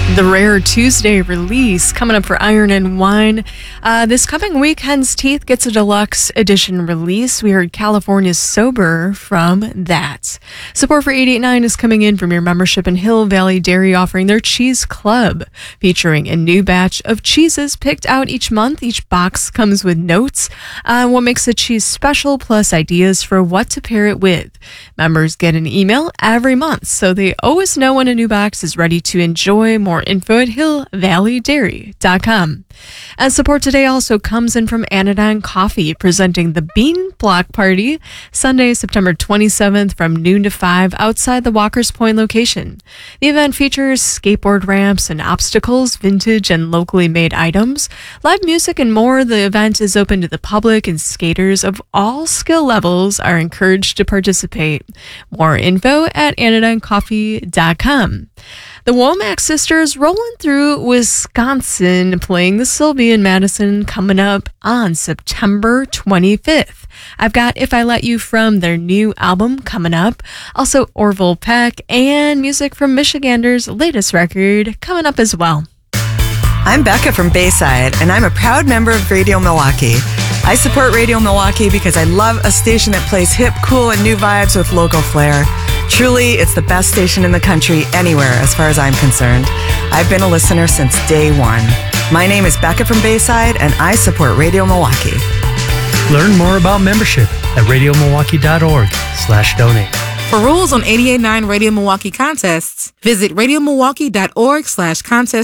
The Rare Tuesday release coming up for Iron and Wine. This coming week, Hen's Teeth gets a deluxe edition release. We heard California's Sober from that. Support for 88.9 is coming in from your membership in Hill Valley Dairy, offering their Cheese Club, featuring a new batch of cheeses picked out each month. Each box comes with notes on what makes a cheese special, plus ideas for what to pair it with. Members get an email every month, so they always know when a new box is ready to enjoy. More info at hillvalleydairy.com. And support today also comes in from Anodyne Coffee, presenting the Bean Block Party, Sunday, September 27th from noon to 5 outside the Walker's Point location. The event features skateboard ramps and obstacles, vintage and locally made items, live music, and more. The event is open to the public, and skaters of all skill levels are encouraged to participate. More info at anodynecoffee.com. The Womack sisters rolling through Wisconsin, playing the Sylvia in Madison, coming up on September 25th. I've got If I Let You from their new album coming up. Also Orville Peck and music from Michigander's latest record coming up as well. I'm Becca from Bayside, and I'm a proud member of Radio Milwaukee. I support Radio Milwaukee because I love a station that plays hip, cool, and new vibes with local flair. Truly, it's the best station in the country anywhere as far as I'm concerned. I've been a listener since day one. My name is Becca from Bayside, and I support Radio Milwaukee. Learn more about membership at radiomilwaukee.org/donate. For rules on 88.9 Radio Milwaukee contests, visit radiomilwaukee.org/contest